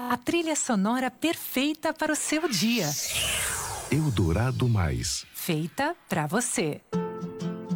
A trilha sonora perfeita para o seu dia. Eldorado Mais. Feita pra você.